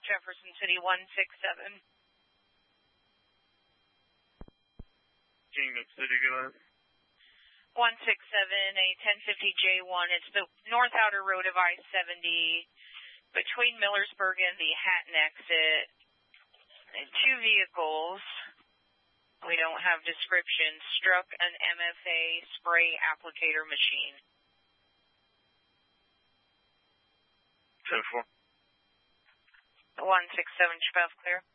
Jefferson City 167. Kingdom City, go ahead. 167, a 1050 J1. It's the north outer road of I-70 between Millersburg and the Hatton exit. And two vehicles, we don't have descriptions, struck an MFA spray applicator machine. 10-4. 167, Chapel clear.